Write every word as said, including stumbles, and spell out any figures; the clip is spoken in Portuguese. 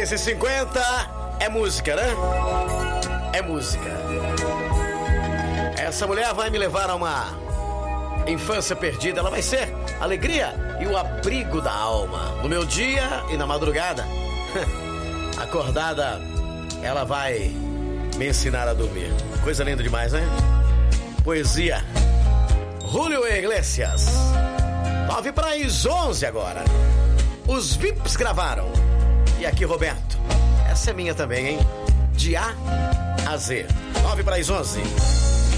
dez e cinquenta, é música, né? É música. Essa mulher vai me levar a uma infância perdida. Ela vai ser a alegria e o abrigo da alma. No meu dia e na madrugada, acordada, ela vai me ensinar a dormir. Coisa linda demais, né? Poesia. Julio Iglesias. Nove para as onze agora. Os V I Ps gravaram. E aqui, Roberto. Essa é minha também, hein? De A a Z. Nove para as onze.